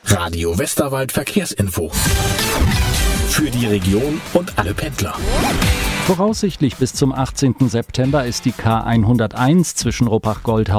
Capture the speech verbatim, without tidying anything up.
Radio Westerwald Verkehrsinfo. Für die Region und alle Pendler. Voraussichtlich bis zum achtzehnten September ist die K hunderteins zwischen Ruppach-Goldau